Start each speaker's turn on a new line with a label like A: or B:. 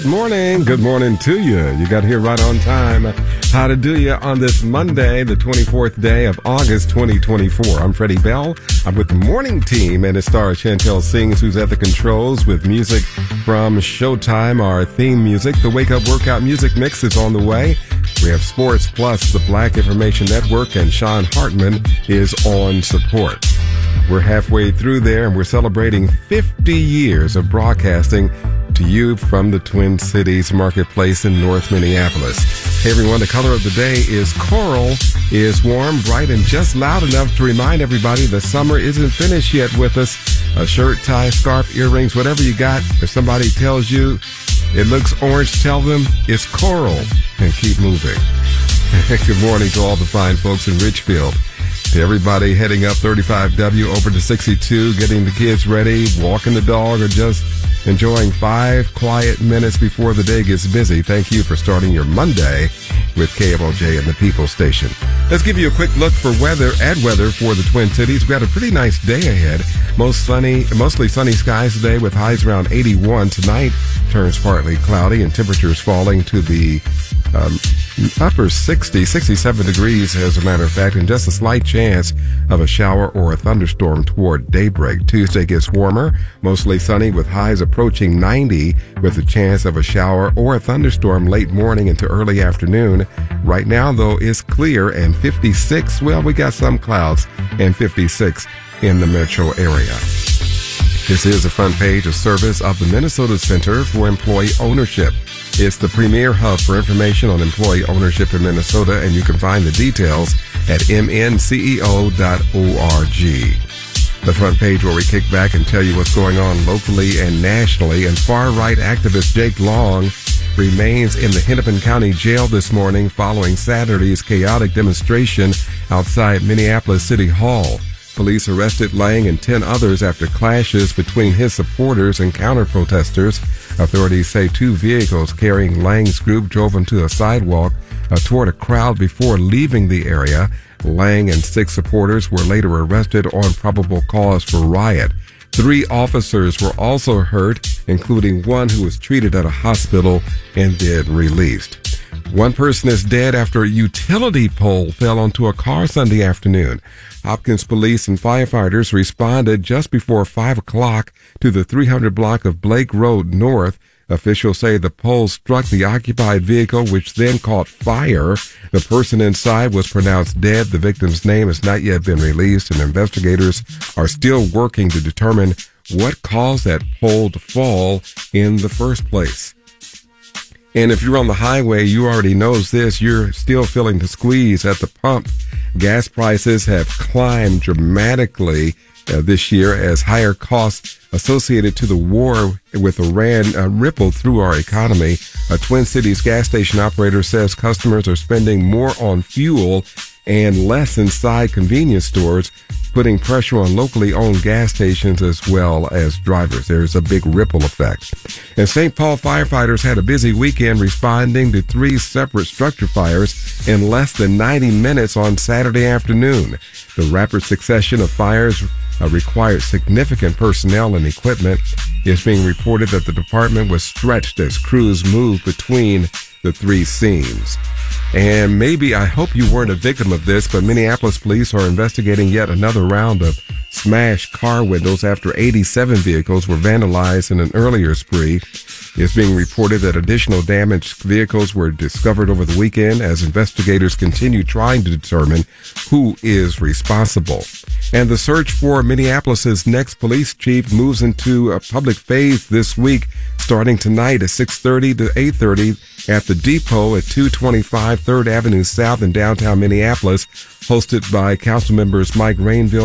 A: Good morning. Good morning to you. You got here right on time. How to do you on this Monday, the 24th day of August, 2024. I'm Freddie Bell. I'm with the morning team, and it's star Chantel Sings, who's at the controls with music from Showtime, our theme music. The Wake Up Workout Music Mix is on the way. We have Sports Plus, the Black Information Network, and Sean Hartman is on support. We're halfway through there, and we're celebrating 50 years of broadcasting to you from the Twin Cities Marketplace in North Minneapolis. Hey everyone, the color of the day is coral, is warm, bright, and just loud enough to remind everybody the summer isn't finished yet with us. A shirt, tie, scarf, earrings, whatever you got. If somebody tells you it looks orange, tell them it's coral and keep moving. Good morning to all the fine folks in Richfield. To everybody heading up 35W over to 62, getting the kids ready, walking the dog, or just enjoying 5 quiet minutes before the day gets busy. Thank you for starting your Monday with KMOJ and the People Station. Let's give you a quick look for weather for the Twin Cities. We got a pretty nice day ahead. Mostly sunny skies today with highs around 81. Tonight turns partly cloudy and temperatures falling to the upper 67 degrees, as a matter of fact, and just a slight chance of a shower or a thunderstorm toward daybreak. Tuesday gets warmer, mostly sunny with highs approaching 90 with a chance of a shower or a thunderstorm late morning into early afternoon. Right now, though, it's clear and 56. Well, we got some clouds and 56 in the metro area. This is the front page of service of the Minnesota Center for Employee Ownership. It's the premier hub for information on employee ownership in Minnesota, and you can find the details at mnceo.org. The front page where we kick back and tell you what's going on locally and nationally. And far-right activist Jake Long remains in the Hennepin County Jail this morning following Saturday's chaotic demonstration outside Minneapolis City Hall. Police arrested Lang and 10 others after clashes between his supporters and counter-protesters. Authorities say 2 vehicles carrying Lang's group drove onto a sidewalk toward a crowd before leaving the area. Lang and 6 supporters were later arrested on probable cause for riot. 3 officers were also hurt, including one who was treated at a hospital and then released. One person is dead after a utility pole fell onto a car Sunday afternoon. Hopkins police and firefighters responded just before 5 o'clock to the 300 block of Blake Road North. Officials say the pole struck the occupied vehicle, which then caught fire. The person inside was pronounced dead. The victim's name has not yet been released, and investigators are still working to determine what caused that pole to fall in the first place. And if you're on the highway, you already knows this. You're still feeling the squeeze at the pump. Gas prices have climbed dramatically this year as higher costs associated to the war with Iran rippled through our economy. A Twin Cities gas station operator says customers are spending more on fuel and less inside convenience stores, putting pressure on locally owned gas stations as well as drivers. There's a big ripple effect. And St. Paul firefighters had a busy weekend responding to 3 separate structure fires in less than 90 minutes on Saturday afternoon. The rapid succession of fires required significant personnel and equipment. It's being reported that the department was stretched as crews moved between the 3 scenes. And maybe, I hope you weren't a victim of this, but Minneapolis police are investigating yet another round of smashed car windows after 87 vehicles were vandalized in an earlier spree. It's being reported that additional damaged vehicles were discovered over the weekend as investigators continue trying to determine who is responsible. And the search for Minneapolis's next police chief moves into a public phase this week, starting tonight at 6:30 to 8:30 at the Depot at 225 3rd Avenue South in downtown Minneapolis, hosted by council members Mike Rainville